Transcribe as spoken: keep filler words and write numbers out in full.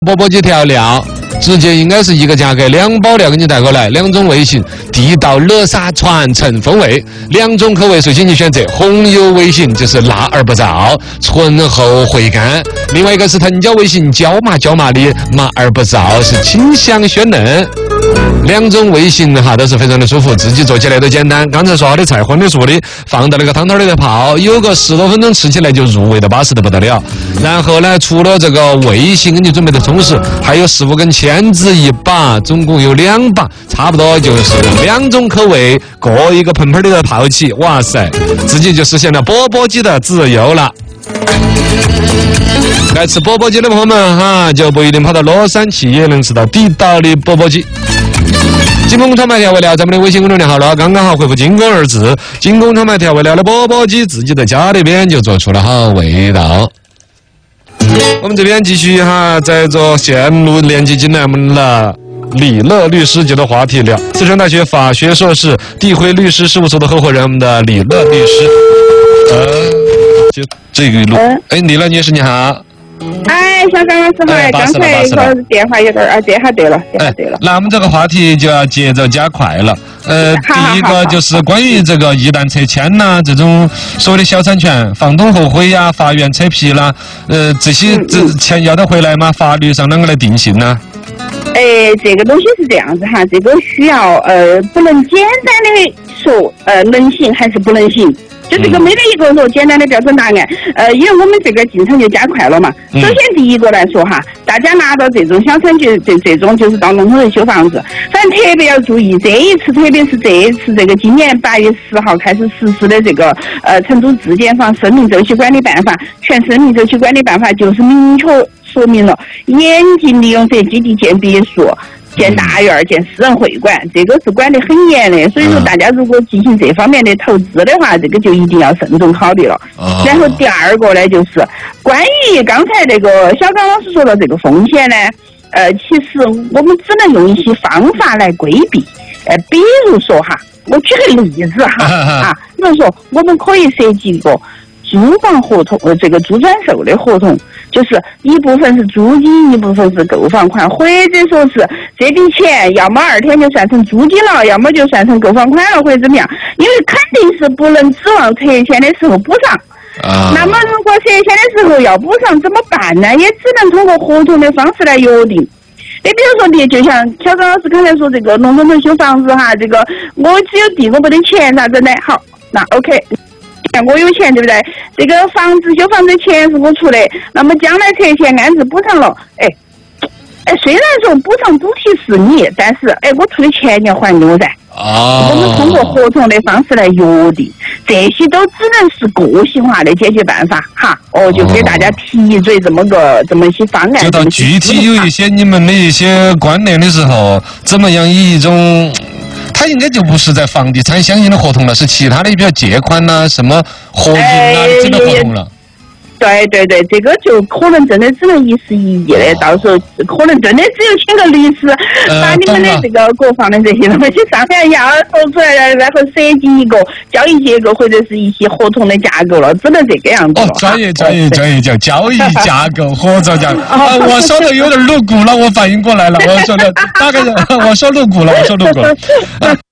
钵钵鸡调料，直接应该是一个价格，两包料给你带过来，两种味型，地道乐沙传承风味，两种口味随心你选择。红油味型就是辣而不燥，醇厚回甘；另外一个是藤椒味型，椒麻椒麻的，麻而不燥，是清香鲜嫩。两种味型哈都是非常的舒服，自己做起来都简单。刚才说好的菜荤的素的，放到那个汤汤里头泡，有个十多分钟吃起来就入味的巴适的不得了。然后呢，除了这个味型给你准备的充实，还有十五根签子一把，总共有两把，差不多就是两种口味，各一个盆盆里头泡起，哇塞，自己就实现了钵钵鸡的自由了。来吃钵钵鸡的朋友们哈，就不一定跑到洛杉矶也能吃到地道的钵钵鸡。金工厂牌调味料，咱们的微信公众号了，刚刚好回复“金工”二字，金工厂牌调味料的钵钵鸡，自己在家里边就做出了好味道。我们这边继续哈，在做线路连接进来我们的李乐律师节的话题了。四川大学法学硕士，地辉律师事务所的合伙人，我们的李乐律师。呃，就这个路，哎，李乐女士你好。 哎，小刚老师好，哎、刚才个电话有点啊，这下对了，这下对了。 那我们这个话题就要节奏加快了。呃，第一个就是关于这个一旦拆迁呐，这种所谓的小产权，房东后悔呀，法院扯皮啦，呃，这些这钱要得回来吗？法律上啷个来定性呢？ 哎，这个东西是这样子哈，这个需要呃，不能简单的说呃能行还是不能行。就这个没得一个说简单的标准答案，呃，因为我们这个进程就加快了嘛。首先第一个来说哈，大家拿到这种小产权，这这种就是到农村修房子，反正特别要注意，这一次特别是这一次这个今年八月十号开始实施的这个呃成都质检房生命周期管理办法，全生命周期管理办法就是明确说明了严禁利用这基地建别墅。建大院、建私人会馆，这个是管得很严的。所以说，大家如果进行这方面的投资的话，这个就一定要慎重考虑了。哦、然后第二个呢，就是关于刚才那个小刚老师说的这个风险呢，呃，其实我们只能用一些方法来规避。呃，比如说哈，我举个例子哈啊，比如说我们可以设计一个租房合同，呃，这个租转售的合同，就是一部分是租金，一部分是购房款，或者说是这笔钱要么二天就算成租金了，要么就算成购房款了，或者怎么样，因为肯定是不能指望拆迁的时候补上。啊、那么如果拆迁的时候要补上怎么办呢？也只能通过合同的方式来约定。你比如说，你就像小张老师刚才说这个农村头修房子哈，这个我只有地，我没得钱啥子的，好，那 OK。我有钱对不对？这个房子修房子钱是我出的，那么将来拆迁安置补偿了，哎，哎，虽然说补偿主体是你，但是哎，我出的钱你要还我噻。哦。我们通过合同的方式来约定，这些都只能是个性化的解决办法哈。哦，就给大家提一嘴这么个这么一些方案。 就到具体有一些你们的一些观念的时候，怎么样以一种。它应该就不是在房地产相应的合同了，是其他的比如借款呐、啊、什么合营啊这个合同了。 对对对，这个就可能真的只能一时一议的，到时候可能真的只有请个律师，呃、把你们的这个国防的这些东西上面要说出来，然后设计一个交易结构或者是一些合同的架构了，只能这个样子了。 哦，专业专业专业叫交易架构、合作架构。啊，我说的有点露骨了，我反应过来了，我说的大概我说露骨了，我说露骨了。啊